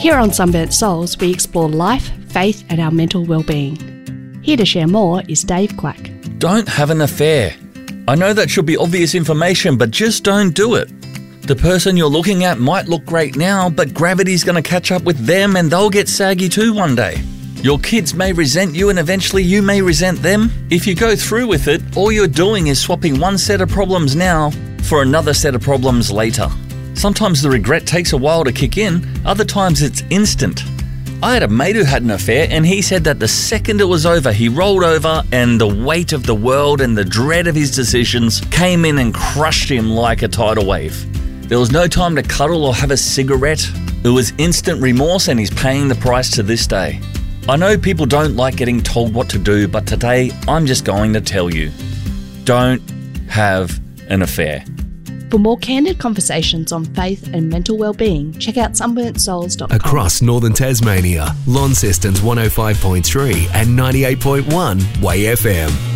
Here on Sunburnt Souls, we explore life, faith and our mental well-being. Here to share more is Dave Quack. Don't have an affair. I know that should be obvious information, but just don't do it. The person you're looking at might look great now, but gravity's going to catch up with them and they'll get saggy too one day. Your kids may resent you and eventually you may resent them. If you go through with it, all you're doing is swapping one set of problems now for another set of problems later. Sometimes the regret takes a while to kick in, other times it's instant. I had a mate who had an affair and he said that the second it was over, he rolled over and the weight of the world and the dread of his decisions came in and crushed him like a tidal wave. There was no time to cuddle or have a cigarette. It was instant remorse and he's paying the price to this day. I know people don't like getting told what to do, but today I'm just going to tell you, don't have an affair. For more candid conversations on faith and mental well-being, check out sunburntsouls.com. Across northern Tasmania, Launceston's 105.3 and 98.1 Way FM.